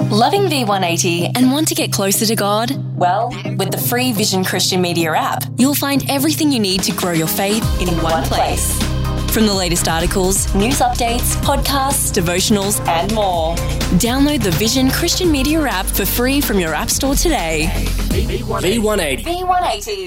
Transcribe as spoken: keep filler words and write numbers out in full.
Loving V one eighty and want to get closer to God? Well, with the free Vision Christian Media app, you'll find everything you need to grow your faith in, in one place. From the latest articles, news updates, podcasts, devotionals, and more. Download the Vision Christian Media app for free from your app store today. V one eighty. V one eighty.